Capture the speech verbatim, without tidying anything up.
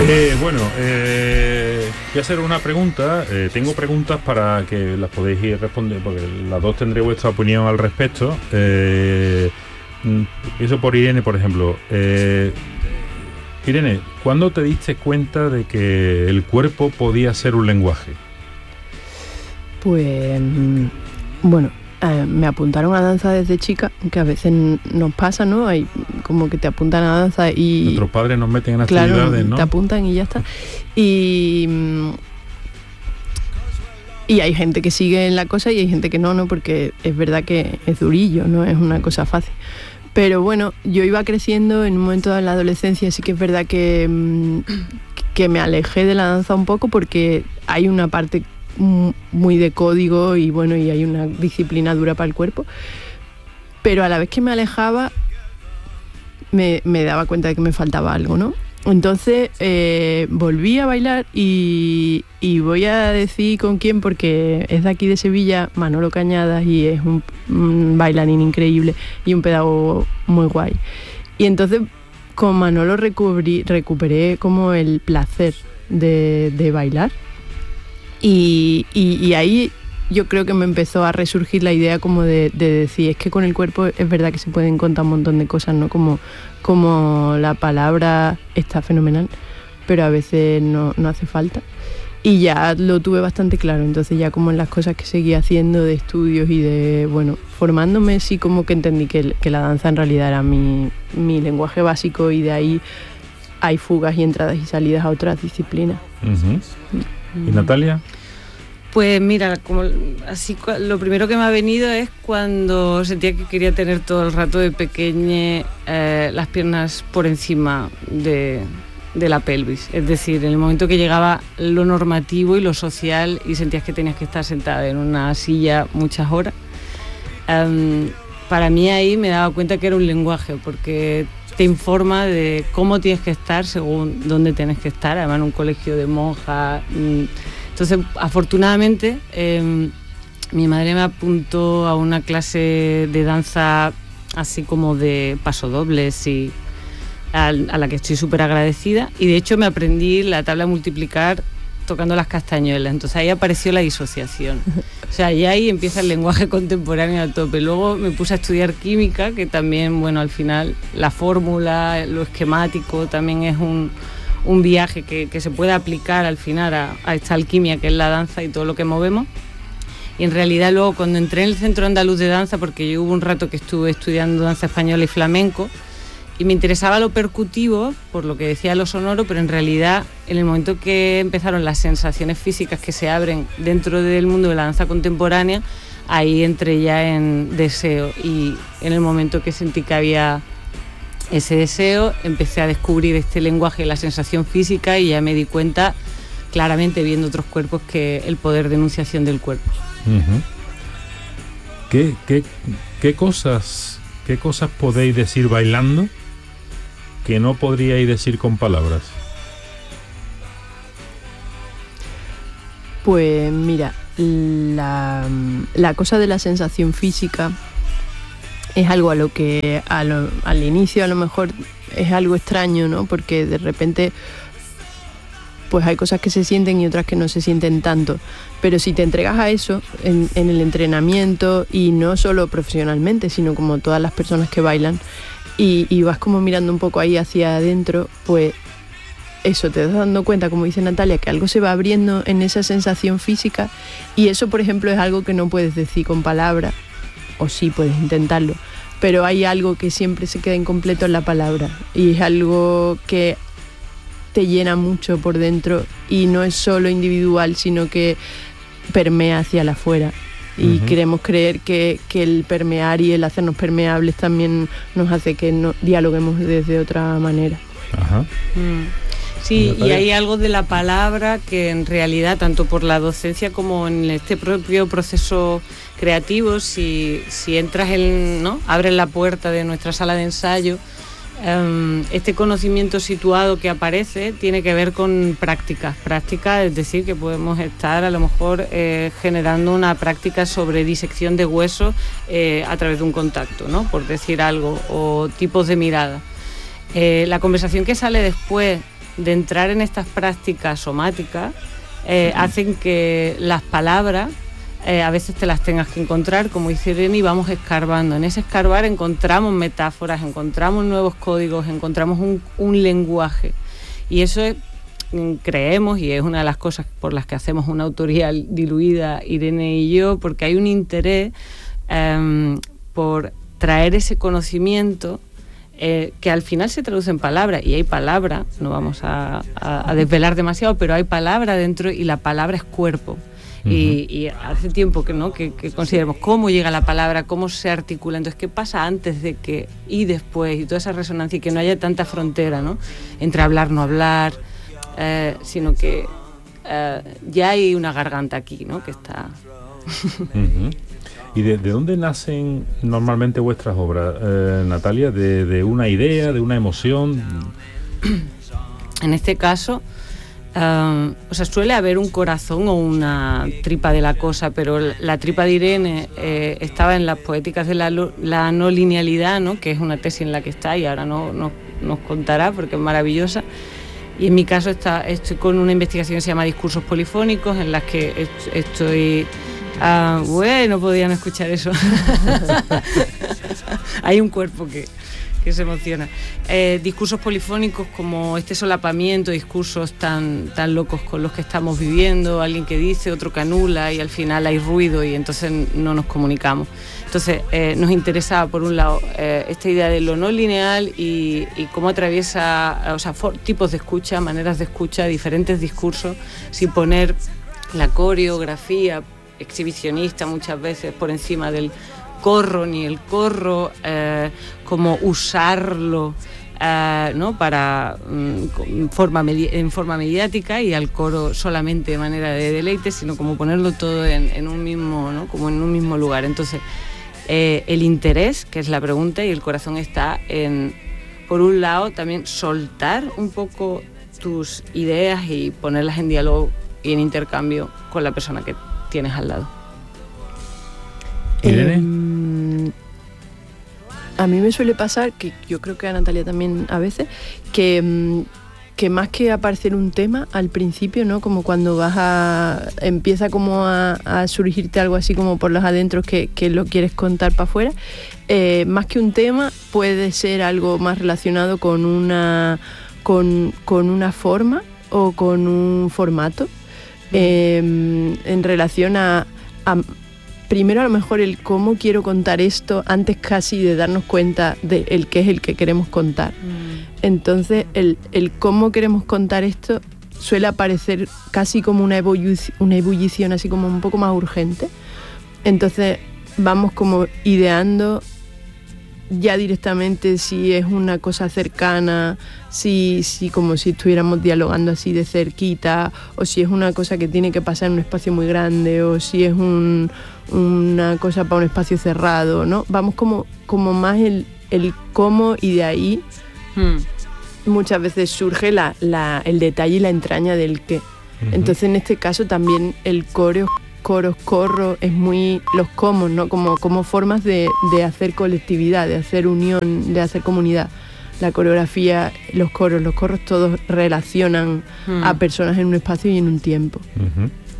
Eh, bueno, eh, voy a hacer una pregunta. Eh, tengo preguntas para que las podéis ir responder, porque las dos tendré vuestra opinión al respecto. Eh, eso por Irene, por ejemplo. Eh, Irene, ¿cuándo te diste cuenta de que el cuerpo podía ser un lenguaje? Pues, bueno, eh, me apuntaron a danza desde chica, que a veces nos pasa, ¿no? Hay como que te apuntan a danza y... Nuestros padres nos meten en claro, actividades, ¿no? Te apuntan y ya está. Y... Y hay gente que sigue en la cosa y hay gente que no, ¿no? Porque es verdad que es durillo, no es una cosa fácil. Pero bueno, yo iba creciendo en un momento de la adolescencia, sí que es verdad que, que me alejé de la danza un poco porque hay una parte muy de código y bueno, y hay una disciplina dura para el cuerpo. Pero a la vez que me alejaba, me, me daba cuenta de que me faltaba algo, ¿no? Entonces eh, volví a bailar y, y voy a decir con quién, porque es de aquí de Sevilla, Manolo Cañadas, y es un, un bailarín increíble y un pedagogo muy guay. Y entonces con Manolo recuperé, recuperé como el placer de, de bailar y, y, y ahí yo creo que me empezó a resurgir la idea como de, de decir, es que con el cuerpo es verdad que se pueden contar un montón de cosas, ¿no? Como, como la palabra está fenomenal, pero a veces no, no hace falta. Y ya lo tuve bastante claro, entonces ya como en las cosas que seguía haciendo de estudios y de, bueno, formándome, sí como que entendí que, que la danza en realidad era mi, mi lenguaje básico y de ahí hay fugas y entradas y salidas a otras disciplinas. Uh-huh. ¿Y Natalia? Pues mira, como así lo primero que me ha venido es cuando sentía que quería tener todo el rato de pequeña eh, las piernas por encima de, de la pelvis. Es decir, en el momento que llegaba lo normativo y lo social y sentías que tenías que estar sentada en una silla muchas horas, um, para mí ahí me daba cuenta que era un lenguaje, porque te informa de cómo tienes que estar según dónde tienes que estar, además en un colegio de monjas. Mmm, Entonces, afortunadamente, eh, mi madre me apuntó a una clase de danza así como de pasodobles y a, a la que estoy súper agradecida. Y de hecho me aprendí la tabla de multiplicar tocando las castañuelas. Entonces ahí apareció la disociación. O sea, y ahí empieza el lenguaje contemporáneo al tope. Luego me puse a estudiar química, que también, bueno, al final la fórmula, lo esquemático también es un... un viaje que, que se puede aplicar al final a, a esta alquimia que es la danza y todo lo que movemos. Y en realidad luego cuando entré en el Centro Andaluz de Danza, porque yo hubo un rato que estuve estudiando danza española y flamenco y me interesaba lo percutivo por lo que decía lo sonoro, pero en realidad en el momento que empezaron las sensaciones físicas que se abren dentro del mundo de la danza contemporánea, ahí entré ya en deseo, y en el momento que sentí que había ese deseo, empecé a descubrir este lenguaje de la sensación física y ya me di cuenta claramente viendo otros cuerpos que el poder de enunciación del cuerpo. Uh-huh. ¿Qué, qué, qué cosas, qué cosas podéis decir bailando que no podríais decir con palabras? Pues mira, la, la cosa de la sensación física es algo a lo que a lo, al inicio a lo mejor es algo extraño, ¿no? Porque de repente pues hay cosas que se sienten y otras que no se sienten tanto. Pero si te entregas a eso en, en el entrenamiento, y no solo profesionalmente, sino como todas las personas que bailan, y, y vas como mirando un poco ahí hacia adentro, pues eso, te das dando cuenta, como dice Natalia, que algo se va abriendo en esa sensación física, y eso, por ejemplo, es algo que no puedes decir con palabras. O sí, puedes intentarlo, pero hay algo que siempre se queda incompleto en la palabra y es algo que te llena mucho por dentro y no es solo individual, sino que permea hacia la afuera. Y uh-huh. queremos creer que, que el permear y el hacernos permeables también nos hace que no, dialoguemos desde otra manera. Ajá. Mm. Sí, y hay algo de la palabra que en realidad, tanto por la docencia como en este propio proceso creativo, si, si entras en, ¿no? abres la puerta de nuestra sala de ensayo, um, este conocimiento situado que aparece tiene que ver con prácticas, prácticas, es decir, que podemos estar a lo mejor eh, generando una práctica sobre disección de huesos eh, a través de un contacto, ¿no? Por decir algo, o tipos de mirada. Eh, la conversación que sale después de entrar en estas prácticas somáticas eh, uh-huh. hacen que las palabras eh, a veces te las tengas que encontrar, como dice Irene, y vamos escarbando. En ese escarbar encontramos metáforas, encontramos nuevos códigos, encontramos un, un lenguaje. Y eso es, creemos, y es una de las cosas por las que hacemos una autoría diluida, Irene y yo, porque hay un interés eh, por traer ese conocimiento eh, que al final se traduce en palabras, y hay palabra, no vamos a, a, a desvelar demasiado, pero hay palabra dentro, y la palabra es cuerpo. Uh-huh. y, y hace tiempo que no que, que consideremos cómo llega la palabra, cómo se articula, entonces qué pasa antes de que y después, y toda esa resonancia, y que no haya tanta frontera, ¿no?, entre hablar, no hablar, eh, sino que eh, ya hay una garganta aquí, ¿no?, que está... Uh-huh. ¿Y de, de dónde nacen normalmente vuestras obras, eh, Natalia? ¿De, de una idea, de una emoción? En este caso, uh, o sea, suele haber un corazón o una tripa de la cosa, pero la tripa de Irene eh, estaba en las poéticas de la, la no linealidad, ¿no?, que es una tesis en la que está y ahora no, no, nos contará porque es maravillosa. Y en mi caso está, estoy con una investigación que se llama Discursos Polifónicos, en las que estoy... Ah, bueno, podían escuchar eso. Hay un cuerpo que, que se emociona. Eh, discursos polifónicos como este solapamiento, discursos tan, tan locos con los que estamos viviendo, alguien que dice, otro que anula, y al final hay ruido y entonces no nos comunicamos. Entonces eh, nos interesaba, por un lado, eh, esta idea de lo no lineal y, y cómo atraviesa, o sea, for, tipos de escucha, maneras de escucha, diferentes discursos, sin poner la coreografía exhibicionista muchas veces por encima del corro, ni el corro, eh, como usarlo eh, ¿no?, para mm, forma medi- en forma mediática, y al coro solamente de manera de deleite, sino como ponerlo todo en, en un mismo, ¿no?, como en un mismo lugar. Entonces eh, el interés, que es la pregunta, y el corazón está en, por un lado, también soltar un poco tus ideas y ponerlas en diálogo y en intercambio con la persona que tienes al lado. ¿Irene? Eh, a mí me suele pasar, que yo creo que a Natalia también a veces, que, que más que aparecer un tema al principio, ¿no?, como cuando vas a... empieza como a, a surgirte algo así como por los adentros que, que lo quieres contar para afuera, eh, más que un tema puede ser algo más relacionado con una, con, con una forma o con un formato. Eh, en relación a, a primero a lo mejor el cómo quiero contar esto antes casi de darnos cuenta de el qué es el que queremos contar. Mm. Entonces el, el cómo queremos contar esto suele aparecer casi como una, ebullic- una ebullición así como un poco más urgente. Entonces vamos como ideando ya directamente si es una cosa cercana, si, si como si estuviéramos dialogando así de cerquita, o si es una cosa que tiene que pasar en un espacio muy grande, o si es un, una cosa para un espacio cerrado, ¿no? Vamos como, como más el, el cómo, y de ahí hmm. muchas veces surge la, la, el detalle y la entraña del qué. Uh-huh. Entonces en este caso también el coreo coros, corro, es muy los cómo, ¿no? Como, como formas de, de hacer colectividad, de hacer unión, de hacer comunidad. La coreografía, los coros, los corros todos relacionan mm. a personas en un espacio y en un tiempo. Uh-huh.